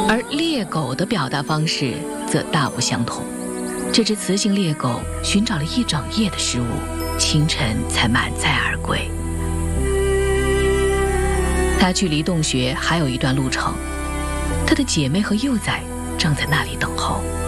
而猎狗的表达方式则大不相同。这只雌性猎狗寻找了一整夜的食物，清晨才满载而归。它距离洞穴还有一段路程，它的姐妹和幼崽正在那里等候。